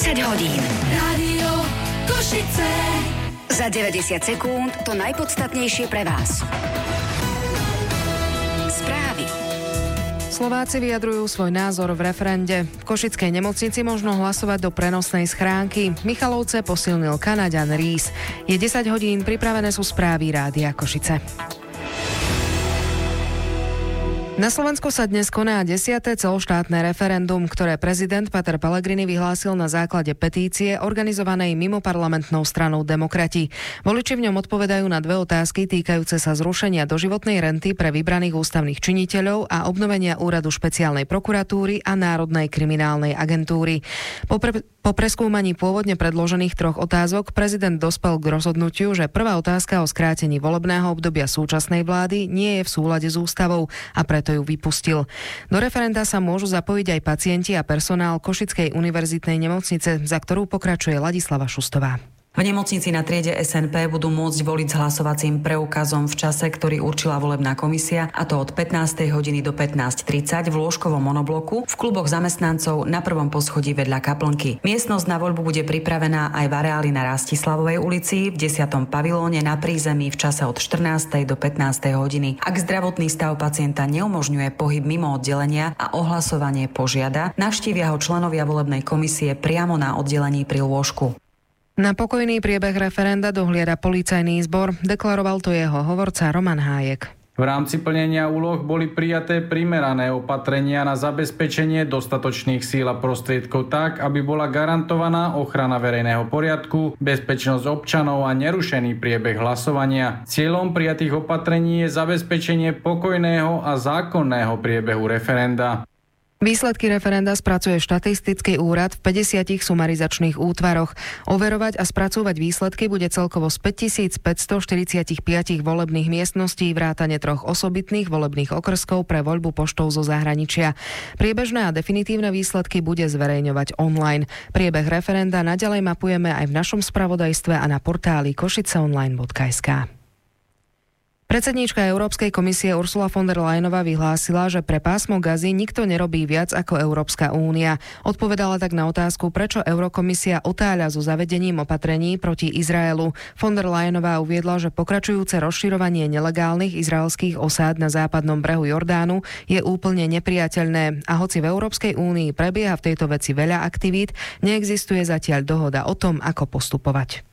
10 hodín. Rádio Košice. Za 90 sekúnd to najpodstatnejšie pre vás. Správy. Slováci vyjadrujú svoj názor v referende. V košickej nemocnici možno hlasovať do prenosnej schránky. Michalovce posilnil Kanaďan Rís. Je 10 hodín, pripravené sú správy Rádia Košice. Na Slovensku sa dnes koná 10. celoštátne referendum, ktoré prezident Peter Pellegrini vyhlásil na základe petície organizovanej mimoparlamentnou stranou Demokrati. Voliči v ňom odpovedajú na dve otázky týkajúce sa zrušenia doživotnej renty pre vybraných ústavných činiteľov a obnovenia úradu špeciálnej prokuratúry a Národnej kriminálnej agentúry. Po preskúmaní pôvodne predložených troch otázok prezident dospel k rozhodnutiu, že prvá otázka o skrátení volebného obdobia súčasnej vlády nie je v súlade s ústavou a preto ju vypustil. Do referenda sa môžu zapojiť aj pacienti a personál Košickej univerzitnej nemocnice, za ktorú pokračuje Ladislava Šustová. V nemocnici na triede SNP budú môcť voliť s hlasovacím preukazom v čase, ktorý určila volebná komisia, a to od 15. hodiny do 15:30 v lôžkovom monobloku v kluboch zamestnancov na prvom poschodí vedľa kaplnky. Miestnosť na voľbu bude pripravená aj v areáli na Rastislavovej ulici v 10. pavilóne na prízemí v čase od 14. do 15. hodiny. Ak zdravotný stav pacienta neumožňuje pohyb mimo oddelenia a ohlasovanie požiada, navštívia ho členovia volebnej komisie priamo na oddelení pri lôžku. Na pokojný priebeh referenda dohliada policajný zbor, deklaroval to jeho hovorca Roman Hájek. V rámci plnenia úloh boli prijaté primerané opatrenia na zabezpečenie dostatočných síl a prostriedkov tak, aby bola garantovaná ochrana verejného poriadku, bezpečnosť občanov a nerušený priebeh hlasovania. Cieľom prijatých opatrení je zabezpečenie pokojného a zákonného priebehu referenda. Výsledky referenda spracuje štatistický úrad v 50 sumarizačných útvaroch. Overovať a spracúvať výsledky bude celkovo z 5545 volebných miestností vrátane troch osobitných volebných okrskov pre voľbu poštou zo zahraničia. Priebežné a definitívne výsledky bude zverejňovať online. Priebeh referenda naďalej mapujeme aj v našom spravodajstve a na portáli košiceonline.sk. Predsedníčka Európskej komisie Ursula von der Leyenová vyhlásila, že pre pásmo Gazy nikto nerobí viac ako Európska únia. Odpovedala tak na otázku, prečo Eurokomisia otáľa so zavedením opatrení proti Izraelu. Von der Leyenová uviedla, že pokračujúce rozširovanie nelegálnych izraelských osád na západnom brehu Jordánu je úplne nepriateľné a hoci v Európskej únii prebieha v tejto veci veľa aktivít, neexistuje zatiaľ dohoda o tom, ako postupovať.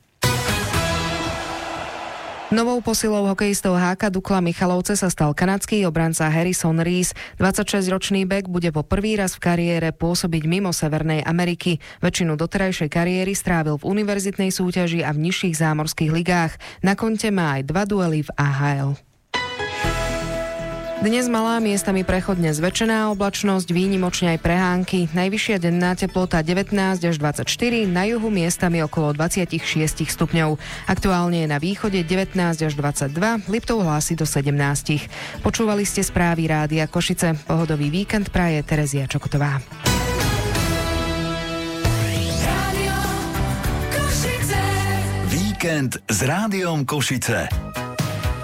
Novou posilou hokejistov HK Dukla Michalovce sa stal kanadský obranca Harrison Rís. 26-ročný bek bude po prvý raz v kariére pôsobiť mimo Severnej Ameriky. Väčšinu doterajšej kariéry strávil v univerzitnej súťaži a v nižších zámorských ligách. Na konte má aj 2 duely v AHL. Dnes malá, miestami prechodne zväčšená oblačnosť, výnimočne aj prehánky. Najvyššia denná teplota 19 až 24, na juhu miestami okolo 26 stupňov. Aktuálne je na východe 19 až 22, Liptov hlási do 17. Počúvali ste správy Rádia Košice. Pohodový víkend praje Terezia Čokotová. Rádio Košice. Víkend s Rádiom Košice.